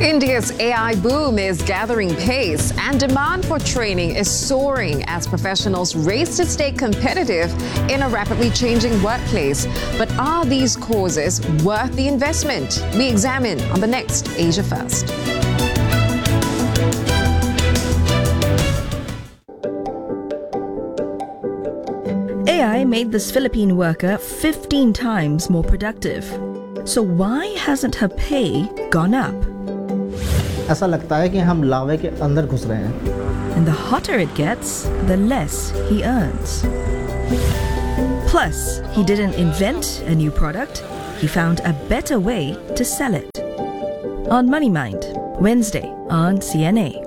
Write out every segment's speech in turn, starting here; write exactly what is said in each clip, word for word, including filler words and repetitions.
India's A I boom is gathering pace and demand for training is soaring as professionals race to stay competitive in a rapidly changing workplace. But are these causes worth the investment? We examine on the next Asia First. A I made this Philippine worker fifteen times more productive. So why hasn't her pay gone up? ऐसा लगता है कि हम लावे के अंदर घुस रहे हैं. And the hotter it gets, the less he earns. Plus, he didn't invent a new product, he found a better way to sell it. On Money Mind, Wednesday on C N A.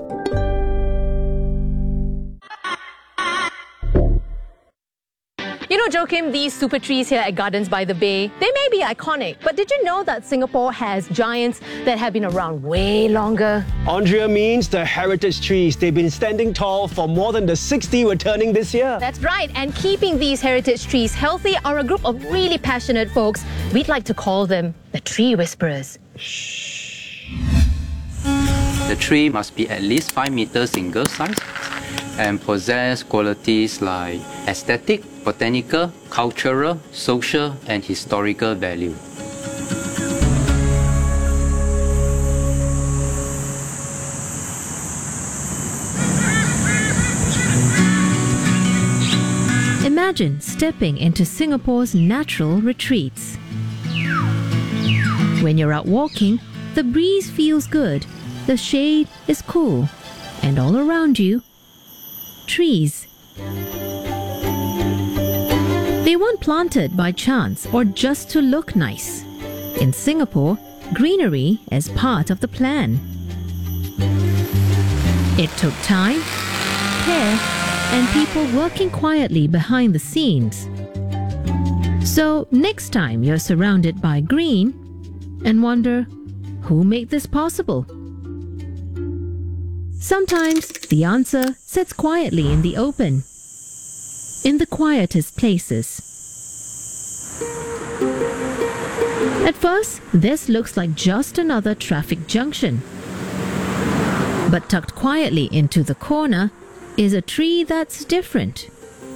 You know, Joachim, these super trees here at Gardens by the Bay, they may be iconic, but did you know that Singapore has giants that have been around way longer? Andrea means the heritage trees. They've been standing tall for more than the sixty we're turning this year. That's right, and keeping these heritage trees healthy are a group of really passionate folks. We'd like to call them the Tree Whisperers. Shh. The tree must be at least five meters in girth size and possess qualities like aesthetic, botanical, cultural, social, and historical value. Imagine stepping into Singapore's natural retreats. When you're out walking, the breeze feels good, the shade is cool, and all around you, trees. They weren't planted by chance or just to look nice. In Singapore, greenery is part of the plan. It took time, care, and people working quietly behind the scenes. So next time you're surrounded by green and wonder, who made this possible? Sometimes the answer sits quietly in the open, in the quietest places. At first, this looks like just another traffic junction. But tucked quietly into the corner is a tree that's different.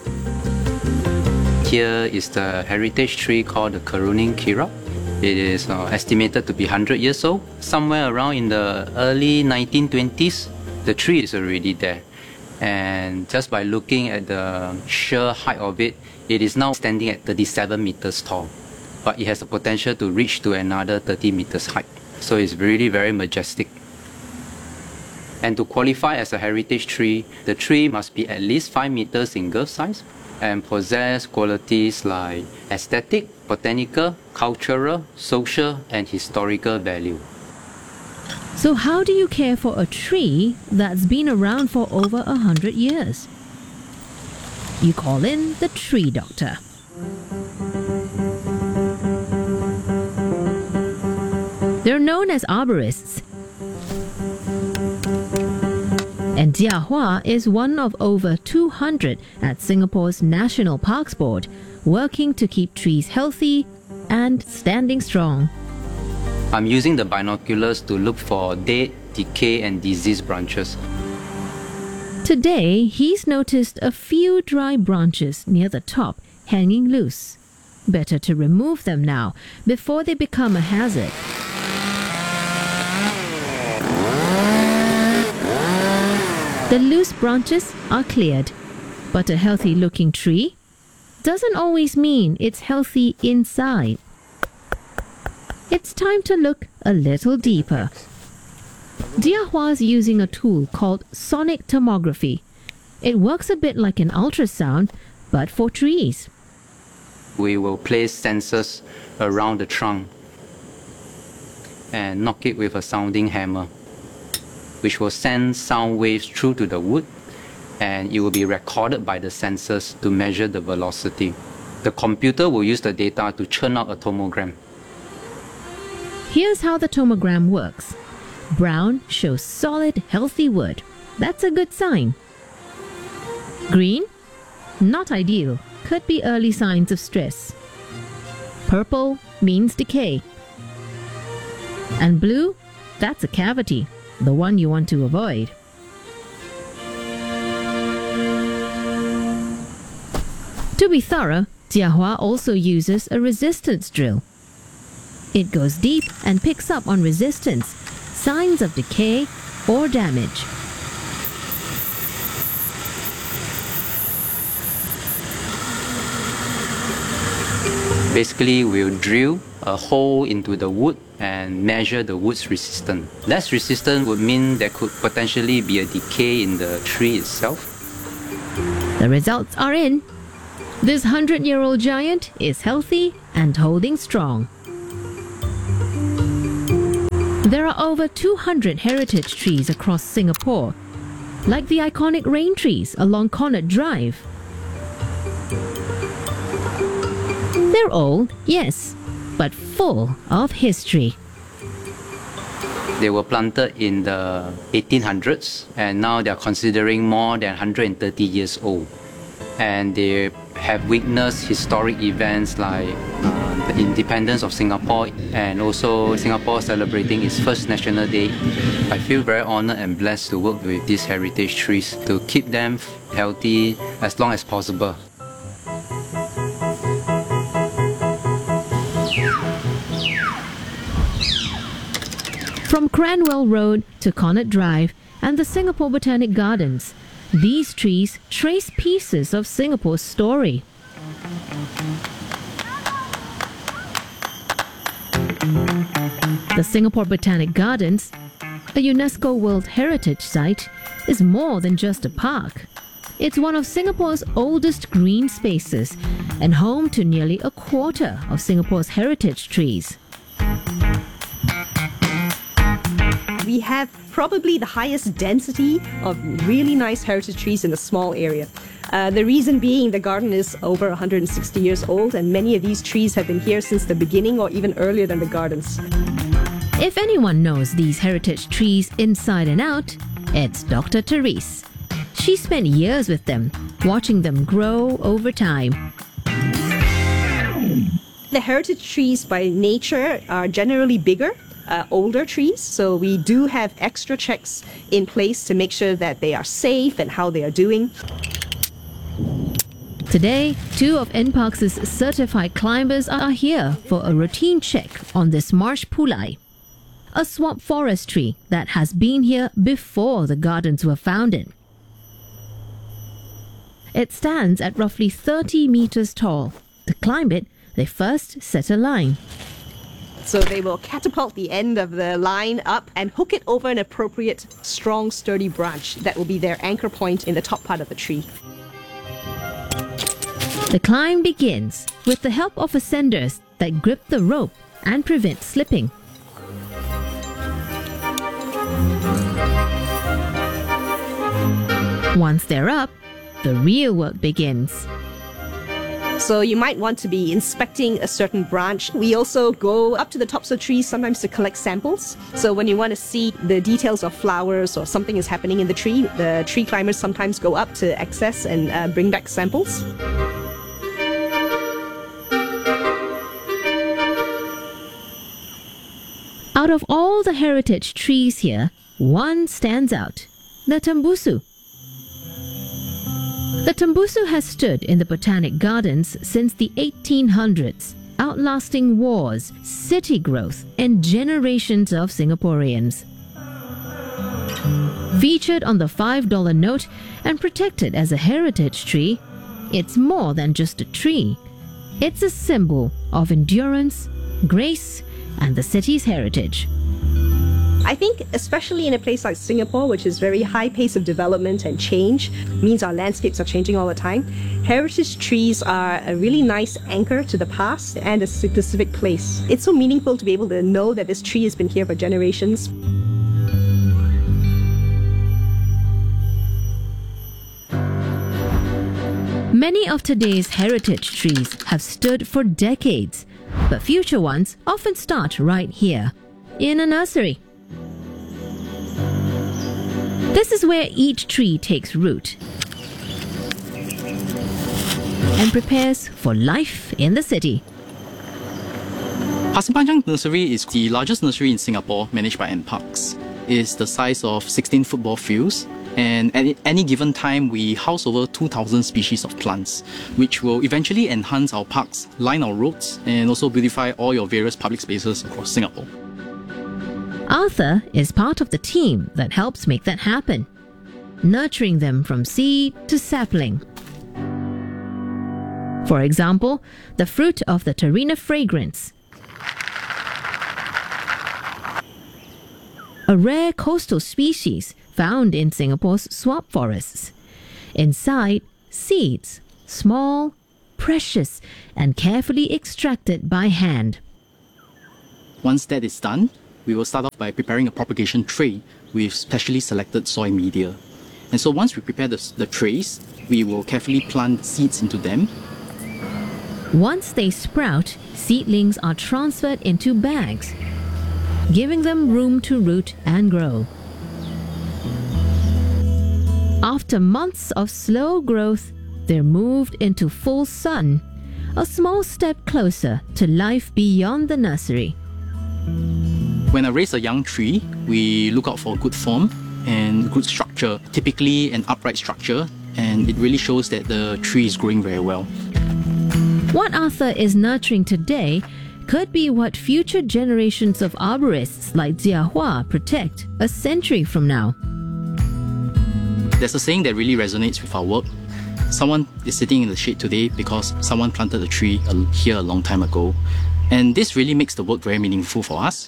Here is the heritage tree called the Karuning Kirap. It is uh, estimated to be one hundred years old. Somewhere around in the early nineteen twenties, the tree is already there. And just by looking at the sheer height of it, it is now standing at thirty-seven meters tall. But it has the potential to reach to another thirty meters height. So it's really very majestic. And to qualify as a heritage tree, the tree must be at least five meters in girth size and possess qualities like aesthetic, botanical, cultural, social, and historical value. So how do you care for a tree that's been around for over a hundred years? You call in the tree doctor. They're known as arborists. And Jia Hua is one of over two hundred at Singapore's National Parks Board, working to keep trees healthy and standing strong. I'm using the binoculars to look for dead, decay, and diseased branches. Today, he's noticed a few dry branches near the top hanging loose. Better to remove them now before they become a hazard. The loose branches are cleared, but a healthy-looking tree doesn't always mean it's healthy inside. It's time to look a little deeper. Jia Hua's using a tool called sonic tomography. It works a bit like an ultrasound, but for trees. We will place sensors around the trunk and knock it with a sounding hammer, which will send sound waves through to the wood, and it will be recorded by the sensors to measure the velocity. The computer will use the data to churn out a tomogram. Here's how the tomogram works. Brown shows solid, healthy wood. That's a good sign. Green? Not ideal. Could be early signs of stress. Purple means decay. And blue? That's a cavity, the one you want to avoid. To be thorough, Jiahua also uses a resistance drill. It goes deep and picks up on resistance, signs of decay or damage. Basically, we'll drill a hole into the wood and measure the wood's resistance. Less resistant would mean there could potentially be a decay in the tree itself. The results are in. This hundred-year-old giant is healthy and holding strong. There are over two hundred heritage trees across Singapore, like the iconic rain trees along Connaught Drive. They're old, yes, but full of history. They were planted in the eighteen hundreds and now they're considering more than one hundred thirty years old. And they have witnessed historic events like uh, the independence of Singapore and also Singapore celebrating its first National Day. I feel very honored and blessed to work with these heritage trees to keep them healthy as long as possible. From Cranwell Road to Connaught Drive and the Singapore Botanic Gardens, these trees trace pieces of Singapore's story. The Singapore Botanic Gardens, a UNESCO World Heritage Site, is more than just a park. It's one of Singapore's oldest green spaces and home to nearly a quarter of Singapore's heritage trees. We have probably the highest density of really nice heritage trees in a small area. Uh, the reason being the garden is over one hundred sixty years old and many of these trees have been here since the beginning or even earlier than the gardens. If anyone knows these heritage trees inside and out, it's Doctor Therese. She spent years with them, watching them grow over time. The heritage trees by nature are generally bigger. Uh, older trees, so we do have extra checks in place to make sure that they are safe and how they are doing. Today, two of N Parks' certified climbers are here for a routine check on this marsh pulai, a swamp forest tree that has been here before the gardens were founded. It stands at roughly thirty meters tall. To climb it, they first set a line. So they will catapult the end of the line up and hook it over an appropriate, strong, sturdy branch that will be their anchor point in the top part of the tree. The climb begins with the help of ascenders that grip the rope and prevent slipping. Once they're up, the real work begins. So you might want to be inspecting a certain branch. We also go up to the tops of trees sometimes to collect samples. So when you want to see the details of flowers or something is happening in the tree, the tree climbers sometimes go up to access and uh, bring back samples. Out of all the heritage trees here, one stands out, the Tembusu. The Tembusu has stood in the Botanic Gardens since the eighteen hundreds, outlasting wars, city growth, and generations of Singaporeans. Featured on the five dollar note and protected as a heritage tree, it's more than just a tree. It's a symbol of endurance, grace, and the city's heritage. I think especially in a place like Singapore, which is very high pace of development and change, means our landscapes are changing all the time, heritage trees are a really nice anchor to the past and a specific place. It's so meaningful to be able to know that this tree has been here for generations. Many of today's heritage trees have stood for decades, but future ones often start right here, in a nursery. This is where each tree takes root and prepares for life in the city. Pasir Panjang Nursery is the largest nursery in Singapore managed by N-Parks. It's the size of sixteen football fields, and at any given time we house over two thousand species of plants, which will eventually enhance our parks, line our roads, and also beautify all your various public spaces across Singapore. Arthur is part of the team that helps make that happen, nurturing them from seed to sapling. For example, the fruit of the Terrina fragrance, a rare coastal species found in Singapore's swamp forests. Inside, seeds, small, precious, and carefully extracted by hand. Once that is done, we will start off by preparing a propagation tray with specially selected soil media. And so once we prepare the, the trays, we will carefully plant seeds into them. Once they sprout, seedlings are transferred into bags, giving them room to root and grow. After months of slow growth, they're moved into full sun, a small step closer to life beyond the nursery. When I raise a young tree, we look out for good form and good structure, typically an upright structure, and it really shows that the tree is growing very well. What Arthur is nurturing today could be what future generations of arborists like Jia Hua protect a century from now. There's a saying that really resonates with our work. Someone is sitting in the shade today because someone planted a tree here a long time ago. And this really makes the work very meaningful for us.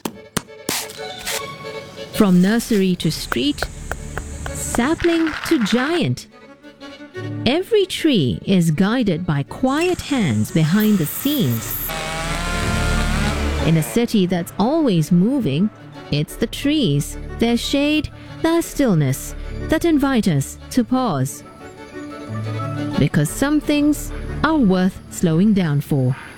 From nursery to street, sapling to giant, every tree is guided by quiet hands behind the scenes. In a city that's always moving, it's the trees, their shade, their stillness that invite us to pause. Because some things are worth slowing down for.